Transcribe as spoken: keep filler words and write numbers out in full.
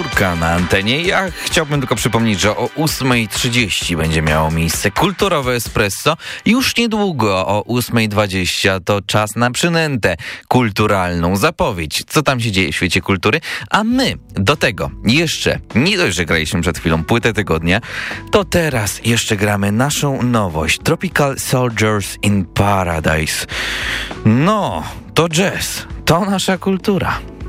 Kulturka na antenie. Ja chciałbym tylko przypomnieć, że o ósma trzydzieści będzie miało miejsce Kulturowe Espresso. Już niedługo o ósma dwadzieścia to czas na przynętę kulturalną, zapowiedź, co tam się dzieje w świecie kultury. A my do tego jeszcze, nie dość, że graliśmy przed chwilą płytę tygodnia, to teraz jeszcze gramy naszą nowość Tropical Soldiers in Paradise. No, to jazz, to nasza kultura.